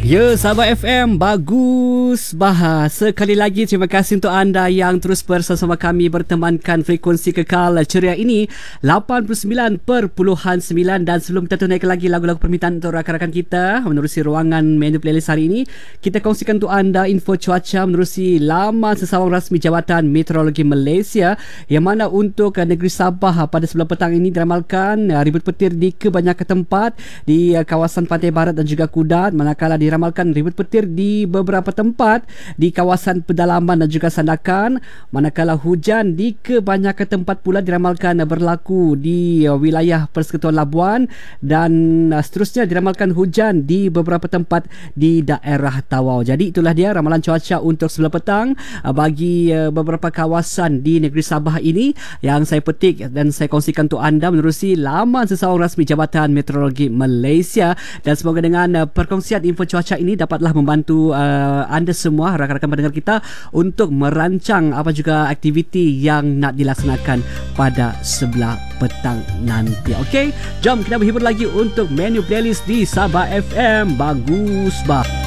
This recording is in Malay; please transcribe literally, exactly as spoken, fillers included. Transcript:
Ya, sahabat F M, bagus bah. Sekali lagi terima kasih untuk anda yang terus bersama kami bertemankan frekuensi kekal ceria ini lapan puluh sembilan perpuluhan sembilan. Dan sebelum kita tunaikan lagi lagu-lagu permintaan untuk rakan-rakan kita menerusi ruangan menu playlist hari ini, kita kongsikan untuk anda info cuaca menerusi laman sesawang rasmi Jabatan Meteorologi Malaysia, yang mana untuk negeri Sabah pada sebelah petang ini diramalkan ribut petir di kebanyakan tempat di kawasan Pantai Barat dan juga Kudat, manakala di diramalkan ribut petir di beberapa tempat di kawasan pedalaman dan juga Sandakan, manakala hujan di kebanyakan tempat pula diramalkan berlaku di wilayah Persekutuan Labuan, dan seterusnya diramalkan hujan di beberapa tempat di daerah Tawau. Jadi itulah dia ramalan cuaca untuk sebelah petang bagi beberapa kawasan di negeri Sabah ini yang saya petik dan saya kongsikan untuk anda menerusi laman sesawang rasmi Jabatan Meteorologi Malaysia. Dan semoga dengan perkongsian info cuaca ini dapatlah membantu uh, anda semua, rakan-rakan pendengar kita, untuk merancang apa juga aktiviti yang nak dilaksanakan pada sebelah petang nanti. Okey, jom kita berhibur lagi untuk menu playlist di Sabah F M. Bagus bah.